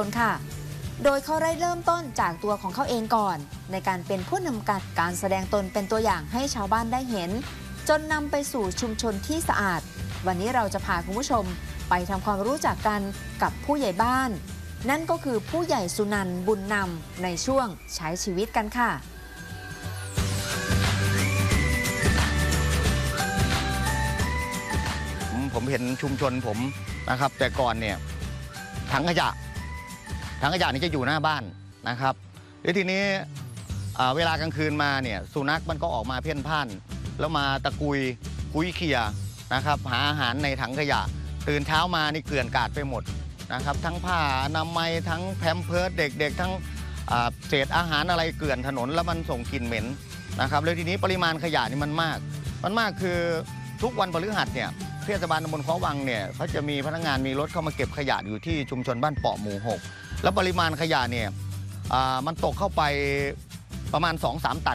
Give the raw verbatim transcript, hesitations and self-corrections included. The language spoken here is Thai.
ชนค่ะโดยเขาได้เริ่มต้นจากตัวของเขาเองก่อนในการเป็นผู้นำการการแสดงตนเป็นตัวอย่างให้ชาวบ้านได้เห็นจนนำไปสู่ชุมชนที่สะอาดวันนี้เราจะพาคุณผู้ชมไปทำความรู้จักกันกับผู้ใหญ่บ้านนั่นก็คือผู้ใหญ่สุนันท์บุญนำในช่วงใช้ชีวิตกันค่ะผมเห็นชุมชนผมนะครับแต่ก่อนเนี่ยถังขยะถังขยะนี่จะอยู่หน้าบ้านนะครับแล้วทีนี้เวลากลางคืนมาเนี่ยสุนัขมันก็ออกมาเพ่นพ่านแล้วมาตะกุยกุยเขี่ยนะครับหาอาหารในถังขยะตื่นเช้ามานี่เกลื่อนกาดไปหมดนะครับทั้งผ้าอนามัยทั้งแพมเพิร์สเด็กๆทั้งเศษอาหารอะไรเกลื่อนถนนแล้วมันส่งกลิ่นเหม็นนะครับแล้วทีนี้ปริมาณขยะนี่มันมากมันมากคือทุกวันพฤหัสเนี่ยเทศบาลตำบลค้อวังเนี่ยเขาจะมีพนักงานมีรถเข้ามาเก็บขยะอยู่ที่ชุมชนบ้านเปาะหมู่หกแล้วปริมาณขยะเนี่ยมันตกเข้าไปประมาณ สองถึงสาม ตัน